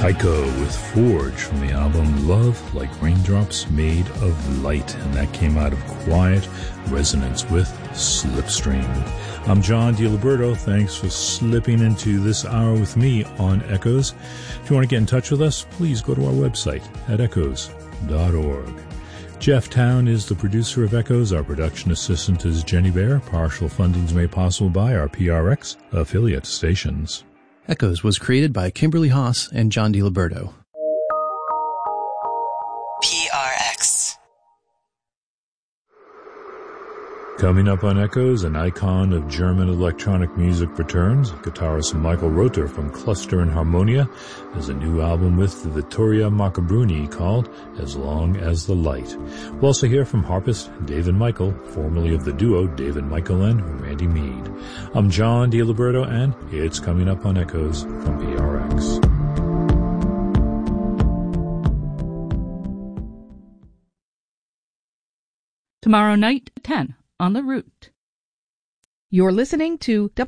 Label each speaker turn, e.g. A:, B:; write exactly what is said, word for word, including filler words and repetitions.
A: Tycho with Forge from the album Love Like Raindrops Made of Light, and that came out of Quiet Resonance with Slipstream. I'm John DiLiberto. Thanks for slipping into this hour with me on Echoes. If you want to get in touch with us, please go to our website at echoes dot org. Jeff Town is the producer of Echoes. Our production assistant is Jenny Bear. Partial funding is made possible by our P R X affiliate stations.
B: Echoes was created by Kimberly Haas and John DiLiberto.
C: P R X.
A: Coming up on Echoes, an icon of German electronic music returns. Guitarist Michael Rother from Cluster and Harmonia has a new album with Vittoria Maccabruni called As Long as the Light. We'll also hear from harpist David Michael, formerly of the duo David Michael and Randy Mead. I'm John DiLiberto, and it's coming up on Echoes from P R X.
D: Tomorrow night, ten, on the Root.
E: You're listening to